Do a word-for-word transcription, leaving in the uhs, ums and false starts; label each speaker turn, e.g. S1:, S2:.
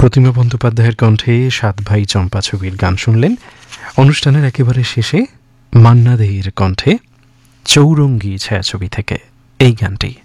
S1: প্রতিমা বন্দ্যোপাধ্যায়ের কণ্ঠে সাত ভাই চম্পা ছবির গান শুনলেন। অনুষ্ঠানের একেবারে শেষে মান্না দেইর কণ্ঠে চৌরঙ্গী ছায়াছবি থেকে এই গানটি।